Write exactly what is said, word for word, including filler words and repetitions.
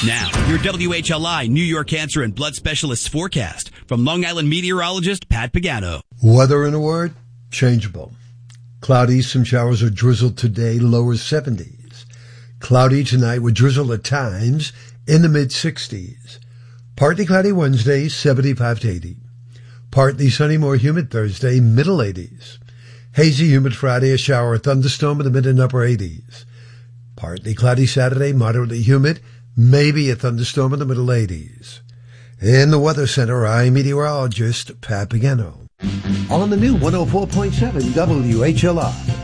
Now, your W H L I New York Cancer and Blood Specialists forecast from Long Island meteorologist Pat Pagano. Weather in a word, changeable. Cloudy, some showers or drizzle today, lower seventies. Cloudy tonight with drizzle at times in the mid-sixties. Partly cloudy Wednesday, seventy-five to eighty. Partly sunny, more humid Thursday, middle eighties. Hazy, humid Friday, a shower or thunderstorm in the mid and upper eighties. Partly cloudy Saturday, moderately humid, maybe a thunderstorm in the middle eighties. In the Weather Center, I'm meteorologist Pat Pagano. On the new one oh four point seven W H L I.